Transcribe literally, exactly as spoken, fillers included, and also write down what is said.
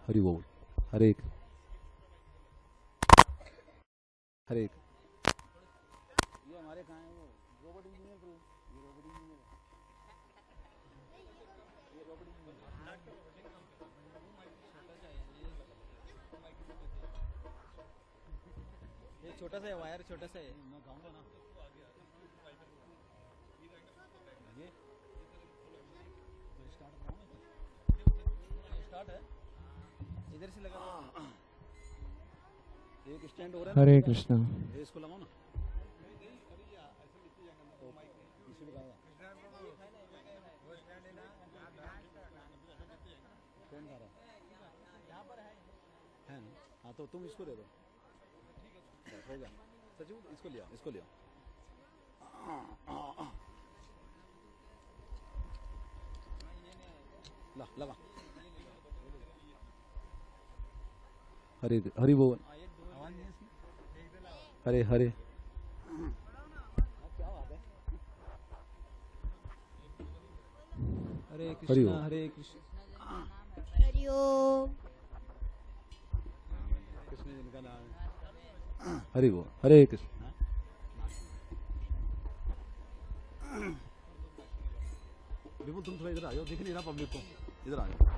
हरि बोल। हरे हरे ये हमारे कहाँ है वो रोबोट इंजीनियर तो ये रोबोट इंजीनियर ये रोबोट इंजीनियर ये छोटा सा है वायर छोटा सा है मैं गाऊंगा ना ये स्टार्ट स्टार्ट है इधर से लगा एक स्टैंड हो रहा है। हरे कृष्णा। इसको लगाओ ना है ना। हाँ तो तुम इसको दे दो हो गया। सचिव इसको लिया इसको लिया ला लगा। हरे हरि बोल। हरे हरे हरे कृष्णा हरे कृष्णा हरिओम। कृष्ण जिनका नाम है हरि बोल। हरे कृष्ण। विपुल तुम थोड़ा इधर आ जाओ दिख नहीं रहा पब्लिक को इधर आ जाओ।